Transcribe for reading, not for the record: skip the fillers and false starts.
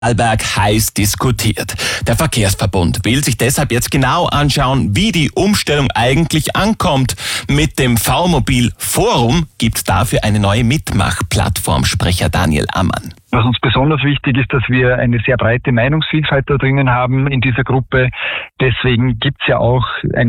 Vorarlberg heiß diskutiert. Der Verkehrsverbund will sich deshalb jetzt genau anschauen, wie die Umstellung eigentlich ankommt. Mit dem V-Mobil Forum gibt es dafür eine neue Mitmachplattform. Sprecher Daniel Ammann. Was uns besonders wichtig ist, dass wir eine sehr breite Meinungsvielfalt da drinnen haben in dieser Gruppe. Deswegen gibt es ja auch eine